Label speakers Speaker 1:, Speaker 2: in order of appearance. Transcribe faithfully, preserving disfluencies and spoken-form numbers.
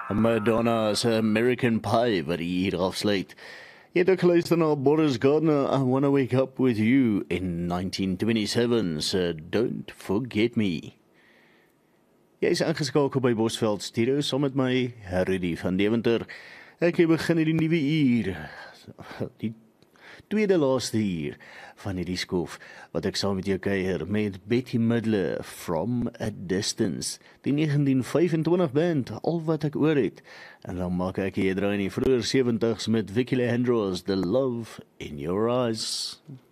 Speaker 1: Madonna's American Pie, wat hier afsluit. Jy het ook geluister na Boris Gardner, I Wanna Wake Up With You in nineteen twenty-seven, so Don't Forget Me. Jy is ingeskakel by Bosveld Studio, saam met my, Rudy van Deventer. Ek het begin in die nuwe uur, die tweede laaste uur van hierdie skof, wat ek saam met jou kuier met Betty Midler, From a Distance, die negentien vyfentwintig band, al wat ek oor het. En dan maak ek hier draai in die vroeër seventig's met Vicky Leandros, The Love in Your Eyes.